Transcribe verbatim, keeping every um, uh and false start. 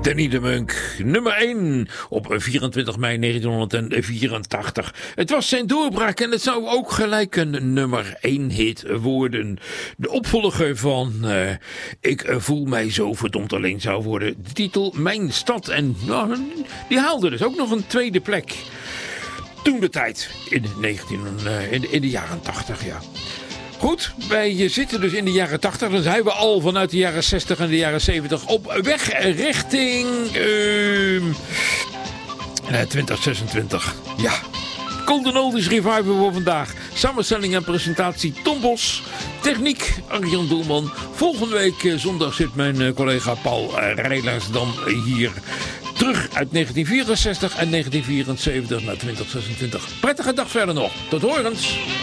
Danny de Munk, nummer één op vierentwintig mei negentienhonderdvierentachtig. Het was zijn doorbraak en het zou ook gelijk een nummer één hit worden. De opvolger van uh, Ik voel mij zo verdomd alleen zou worden. De titel Mijn Stad. En nou, die haalde dus ook nog een tweede plek. Toen de tijd, in, negentien, uh, in, in de jaren tachtig, ja. Goed, wij zitten dus in de jaren tachtig. Dan zijn we al vanuit de jaren zestig en de jaren zeventig op weg richting uh, twintig zesentwintig. Ja, Golden Oldies Revival voor vandaag. Samenstelling en presentatie Tom Bos. Techniek Arjan Doelman. Volgende week uh, zondag zit mijn uh, collega Paul uh, Rijlaars dan uh, hier terug uit negentien vierenzestig en negentien vierenzeventig naar twintig zesentwintig. Prettige dag verder nog. Tot horens.